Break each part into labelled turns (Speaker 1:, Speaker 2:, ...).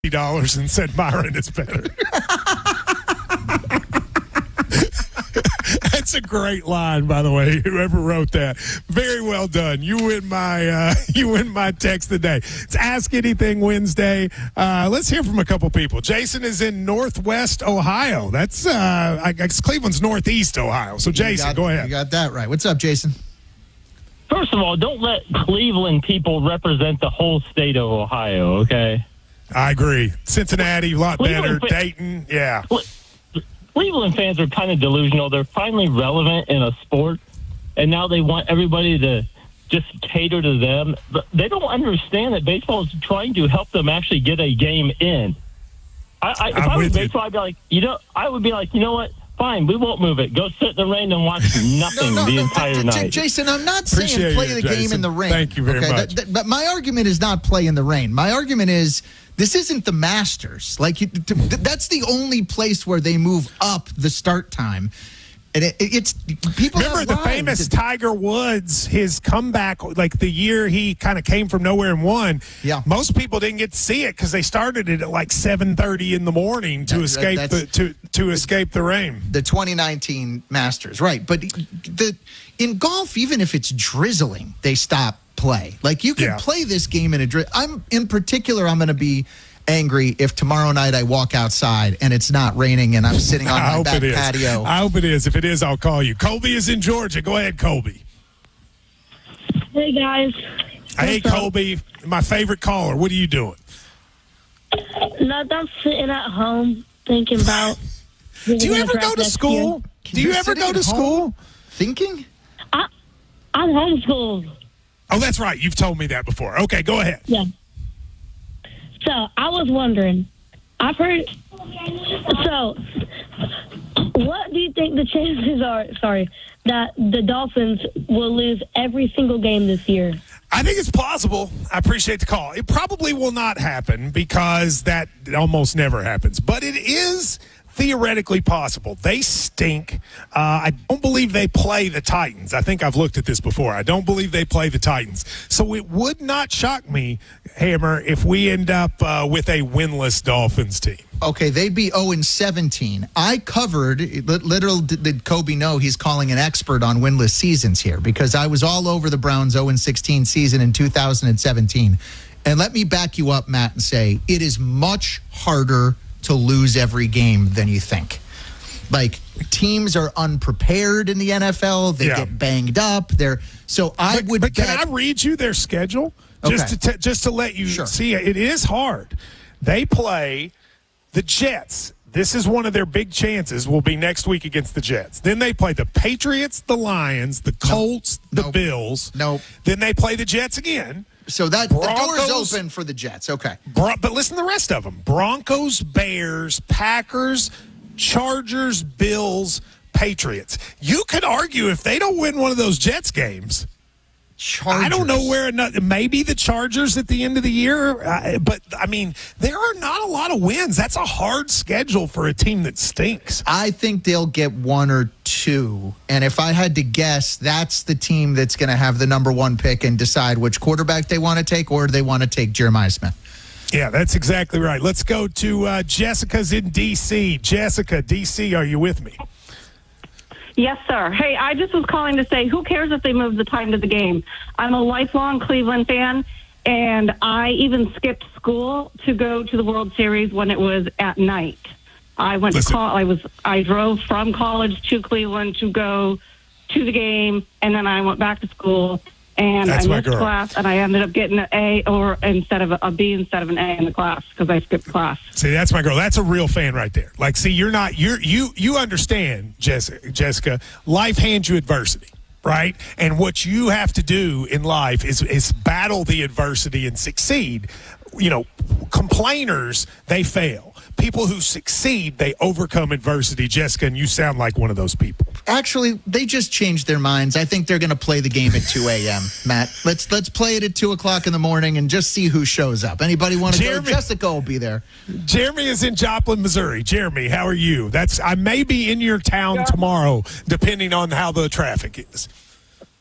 Speaker 1: $50 and said Myron is better. That's a great line, by the way. Whoever wrote that, very well done. You win my text today. It's Ask Anything Wednesday. Let's hear from a couple people. Jason is in Northwest Ohio. That's I guess Cleveland's Northeast Ohio. So Jason, go ahead.
Speaker 2: You got that right. What's up, Jason?
Speaker 3: First of all, don't let Cleveland people represent the whole state of Ohio. Okay.
Speaker 1: I agree. Cincinnati, a lot better. Dayton, yeah.
Speaker 3: Cleveland fans are kind of delusional. They're finally relevant in a sport, and now they want everybody to just cater to them. But they don't understand that baseball is trying to help them actually get a game in. If I was baseball, I'd be like, I would be like, you know what? Fine, we won't move it. Go sit in the rain and watch nothing the entire night.
Speaker 2: Jason, I'm not saying play the game in the rain.
Speaker 1: Thank you very much.
Speaker 2: But my argument is not play in the rain. My argument is this isn't the Masters. That's the only place where they move up the start time. And it's people
Speaker 1: remember the famous Tiger Woods, his comeback, like the year he kind of came from nowhere and won.
Speaker 2: Yeah,
Speaker 1: most people didn't get to see it because they started it at like 7:30 in the morning to escape the rain.
Speaker 2: The 2019 Masters, right? But in golf, even if it's drizzling, they stop play. Like you can play this game in a drizzle. I'm going to be angry if tomorrow night I walk outside and it's not raining and I'm sitting on my back patio.
Speaker 1: I hope it is. If it is, I'll call you. Colby is in Georgia. Go ahead, Colby.
Speaker 4: Hey, guys.
Speaker 1: Hey, Colby. My favorite caller. What are you doing?
Speaker 4: I'm sitting at home thinking about...
Speaker 1: Do you ever go to school? Do you ever go to school?
Speaker 2: Thinking?
Speaker 4: I'm homeschooled.
Speaker 1: Oh, that's right. You've told me that before. Okay, go ahead.
Speaker 4: Yeah. So, I was wondering, I've heard, so, what do you think the chances are, that the Dolphins will lose every single game this year?
Speaker 1: I think it's plausible. I appreciate the call. It probably will not happen because that almost never happens, but it is theoretically possible. They stink. I don't believe they play the Titans. I think I've looked at this before. I don't believe they play the Titans. So it would not shock me, Hammer, if we end up with a winless Dolphins team.
Speaker 2: Okay, they'd be 0-17. I covered, little did Kobe know he's calling an expert on winless seasons here because I was all over the Browns 0-16 season in 2017. And let me back you up, Matt, and say it is much harder to lose every game than you think. Like, teams are unprepared in the NFL. They get banged up. Can
Speaker 1: I read you their schedule? Just to let you see it is hard. They play the Jets. This is one of their big chances will be next week against the Jets. Then they play the Patriots, the Lions, the Colts, the Bills. Then they play the Jets again.
Speaker 2: So the door's open for the Jets. Okay.
Speaker 1: But listen to the rest of them. Broncos, Bears, Packers, Chargers, Bills, Patriots. You could argue if they don't win one of those Jets games,
Speaker 2: Chargers.
Speaker 1: I don't know where maybe the Chargers at the end of the year. But, I mean, there are not a lot of wins. That's a hard schedule for a team that stinks.
Speaker 2: I think they'll get one or two. And if I had to guess, that's the team that's going to have the number one pick and decide which quarterback they want to take or they want to take Jeremiah Smith.
Speaker 1: Yeah, that's exactly right. Let's go to Jessica's in D.C. Jessica, D.C., are you with me?
Speaker 5: Yes, sir. Hey, I just was calling to say, who cares if they move the time to the game? I'm a lifelong Cleveland fan, and I even skipped school to go to the World Series when it was at night. I went I drove from college to Cleveland to go to the game, and then I went back to school. And I missed class, and I ended up getting an A instead of a B instead of an A in the class because I skipped class.
Speaker 1: See, that's my girl. That's a real fan right there. Like, see, you understand, Jessica. Life hands you adversity, right? And what you have to do in life is battle the adversity and succeed. You know, complainers, they fail. People who succeed, they overcome adversity, Jessica, and you sound like one of those people.
Speaker 2: Actually, they just changed their minds. I think they're going to play the game at 2 a.m., Matt. Let's play it at 2 o'clock in the morning and just see who shows up. Anybody want to go? Jessica will be there.
Speaker 1: Jeremy is in Joplin, Missouri. Jeremy, how are you? I may be in your town tomorrow, depending on how the traffic is.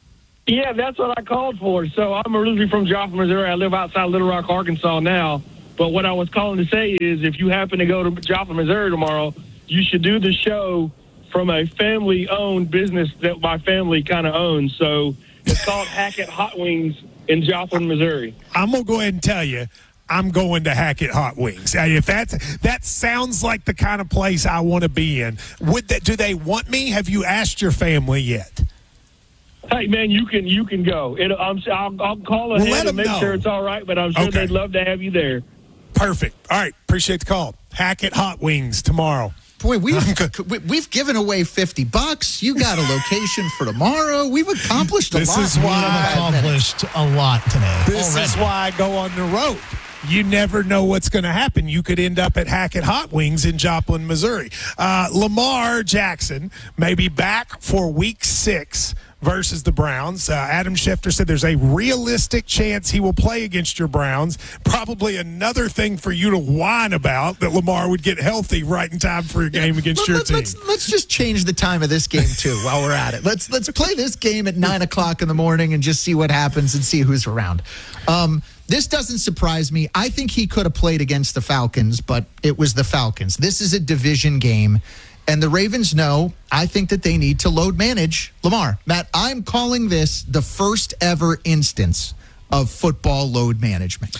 Speaker 6: Yeah, that's what I called for. So I'm originally from Joplin, Missouri. I live outside Little Rock, Arkansas now. But what I was calling to say is if you happen to go to Joplin, Missouri tomorrow, you should do the show from a family-owned business that my family kind of owns. So it's called Hackett Hot Wings in Joplin, Missouri.
Speaker 1: I'm going to go ahead and tell you, I'm going to Hackett Hot Wings. If that sounds like the kind of place I want to be in. Do they want me? Have you asked your family yet?
Speaker 6: Hey, man, you can go. I'll call ahead and make sure it's all right, but I'm sure they'd love to have you there.
Speaker 1: Perfect. All right. Appreciate the call. Hackett Hot Wings tomorrow.
Speaker 2: Boy, we've given away $50. You got a location for tomorrow. We've accomplished a lot.
Speaker 1: This is why
Speaker 7: We've accomplished a lot today.
Speaker 1: This is why I go on the road. You never know what's going to happen. You could end up at Hackett Hot Wings in Joplin, Missouri. Lamar Jackson may be back for Week 6 versus the Browns. Adam Schefter said there's a realistic chance he will play against your Browns. Probably another thing for you to whine about, that Lamar would get healthy right in time for a game against your team.
Speaker 2: Let's just change the time of this game, too, while we're at it. Let's play this game at 9 o'clock in the morning and just see what happens and see who's around. This doesn't surprise me. I think he could have played against the Falcons, but it was the Falcons. This is a division game. And the Ravens know, I think that they need to load manage Lamar. Matt, I'm calling this the first ever instance of football load management.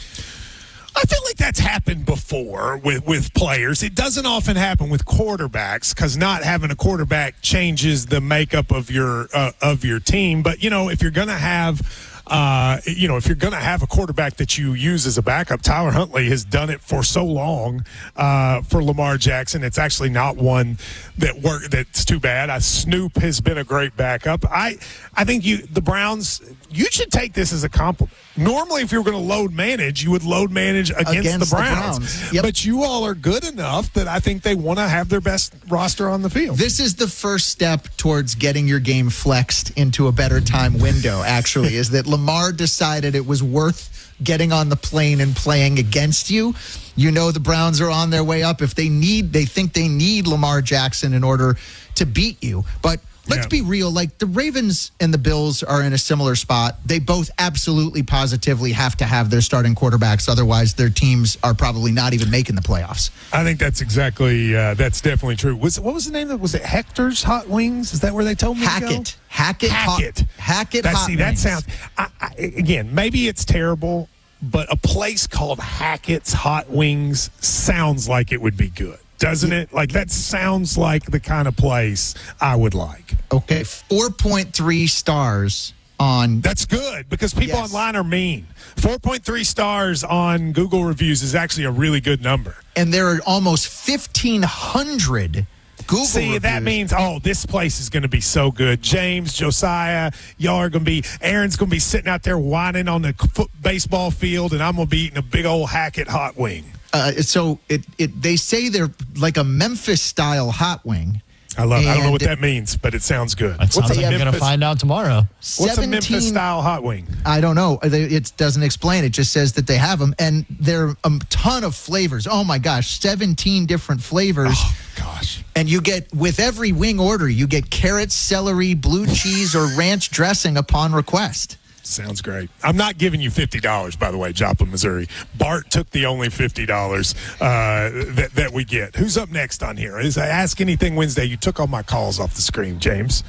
Speaker 1: I feel like that's happened before with players. It doesn't often happen with quarterbacks because not having a quarterback changes the makeup of your team. But, if you're going to have if you're going to have a quarterback that you use as a backup, Tyler Huntley has done it for so long for Lamar Jackson. It's actually not one that's too bad. Snoop has been a great backup. I think the Browns, you should take this as a compliment. Normally, if you were going to load manage, you would load manage against the Browns.
Speaker 2: Yep.
Speaker 1: But you all are good enough that I think they want to have their best roster on the field.
Speaker 2: This is the first step towards getting your game flexed into a better time window, actually, is that Lamar decided it was worth getting on the plane and playing against you. The Browns are on their way up. If they think they need Lamar Jackson in order to beat you. But let's be real. Like, the Ravens and the Bills are in a similar spot. They both absolutely positively have to have their starting quarterbacks. Otherwise, their teams are probably not even making the playoffs.
Speaker 1: I think that's definitely true. What was the name of it? Was it Hector's Hot Wings? Is that where they told me to go?
Speaker 2: Hackett Hot Wings.
Speaker 1: That sounds, again, maybe it's terrible, but a place called Hackett's Hot Wings sounds like it would be good. Doesn't it? Like, that sounds like the kind of place I would like.
Speaker 2: Okay, 4.3 stars on...
Speaker 1: That's good, because people online are mean. 4.3 stars on Google reviews is actually a really good number.
Speaker 2: And there are almost 1,500 Google reviews.
Speaker 1: That means, this place is going to be so good. James, Josiah, y'all are going to be... Aaron's going to be sitting out there whining on the baseball field, and I'm going to be eating a big old Hackett hot wing.
Speaker 2: They say they're like a Memphis-style hot wing.
Speaker 1: I love it. I don't know what that means, but it sounds good.
Speaker 7: That sounds like I'm going to find out tomorrow.
Speaker 1: What's a Memphis-style hot wing?
Speaker 2: I don't know. It doesn't explain. It just says that they have them, and there are a ton of flavors. Oh, my gosh, 17 different flavors.
Speaker 1: Oh, gosh.
Speaker 2: And you get, with every wing order, you get carrots, celery, blue cheese, or ranch dressing upon request.
Speaker 1: Sounds great. I'm not giving you $50, by the way, Joplin, Missouri. Bart took the only $50 that we get. Who's up next on here? Is Ask Anything Wednesday. You took all my calls off the screen, James.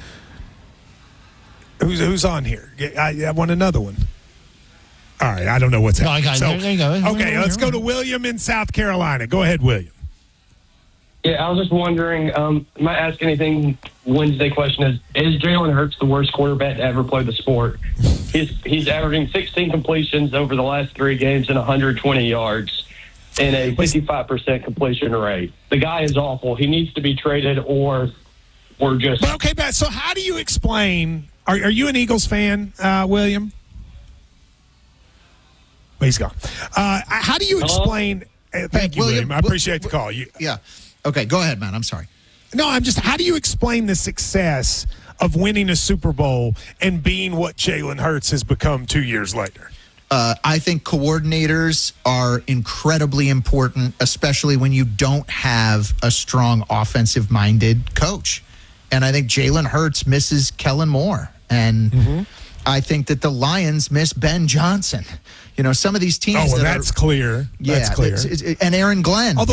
Speaker 1: Who's on here? I want another one. All right, I don't know what's happening.
Speaker 7: There you go.
Speaker 1: Okay, let's go to William in South Carolina. Go ahead, William.
Speaker 8: Yeah, I was just wondering, my Ask Anything Wednesday question is Jalen Hurts the worst quarterback to ever play the sport? He's averaging 16 completions over the last 3 games and 120 yards and a 55% completion rate. The guy is awful. He needs to be traded or just...
Speaker 1: Okay, Matt, so how do you explain... Are you an Eagles fan, William? He's gone. How do you explain... Thank you, William. I appreciate the call.
Speaker 2: Yeah. Okay, go ahead, man. I'm sorry.
Speaker 1: No, how do you explain the success of winning a Super Bowl and being what Jalen Hurts has become 2 years later?
Speaker 2: I think coordinators are incredibly important, especially when you don't have a strong offensive-minded coach. And I think Jalen Hurts misses Kellen Moore. And I think that the Lions miss Ben Johnson. You know, some of these teams
Speaker 1: that's clear.
Speaker 2: Yeah,
Speaker 1: That's clear.
Speaker 2: and Aaron Glenn.
Speaker 1: Although